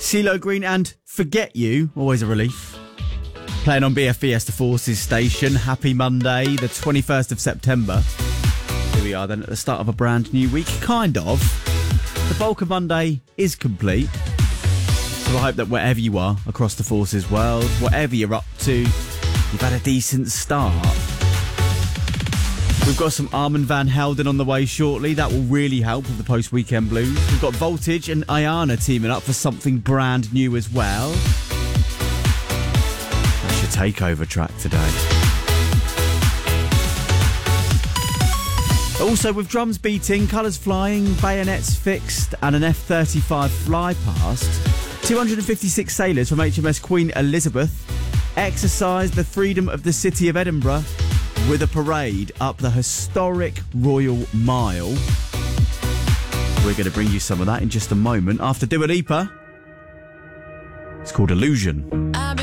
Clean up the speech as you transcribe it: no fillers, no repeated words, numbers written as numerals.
CeeLo Green and Forget You, always a relief. Playing on BFBS The Forces station. Happy Monday, the 21st of September. Here we are then at the start of a brand new week, kind of. The bulk of Monday is complete. So I hope that wherever you are across the Forces world, whatever you're up to, you've had a decent start. We've got some Armand Van Helden on the way shortly. That will really help with the post-weekend blues. We've got Voltage and Ayana teaming up for something brand new as well. That's your takeover track today. Also, with drums beating, colours flying, bayonets fixed, and an F-35 fly past, 256 sailors from HMS Queen Elizabeth exercised the freedom of the city of Edinburgh with a parade up the historic Royal Mile. We're going to bring you some of that in just a moment after Dua Lipa. It's called Illusion.